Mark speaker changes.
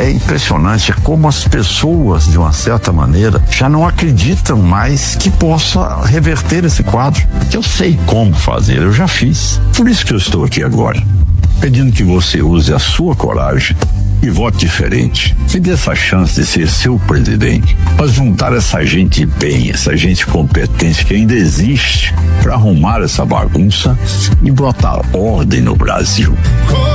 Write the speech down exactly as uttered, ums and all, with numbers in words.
Speaker 1: é impressionante como as pessoas, de uma certa maneira, já não acreditam mais que possa reverter esse quadro. Eu sei como fazer, eu já fiz. Por isso que eu estou aqui agora, pedindo que você use a sua coragem e vote diferente. Me dê essa chance de ser seu presidente, para juntar essa gente bem, essa gente competente que ainda existe, para arrumar essa bagunça e botar ordem no Brasil.